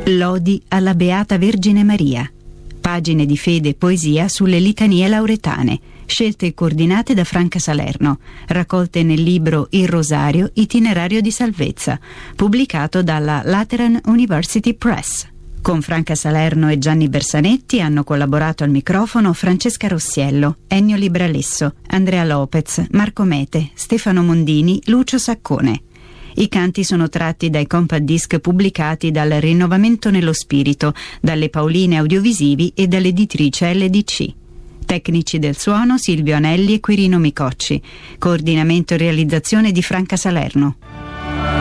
Lodi alla Beata Vergine Maria. Pagine di fede e poesia sulle litanie lauretane, scelte e coordinate da Franca Salerno, raccolte nel libro Il Rosario, itinerario di salvezza, pubblicato dalla Lateran University Press. Con Franca Salerno e Gianni Bersanetti hanno collaborato al microfono Francesca Rossiello, Ennio Libralesso, Andrea Lopez, Marco Mete, Stefano Mondini, Lucio Saccone. I canti sono tratti dai compact disc pubblicati dal Rinnovamento nello Spirito, dalle Pauline Audiovisivi e dall'editrice LDC. Tecnici del suono Silvio Anelli e Quirino Micocci. Coordinamento e realizzazione di Franca Salerno.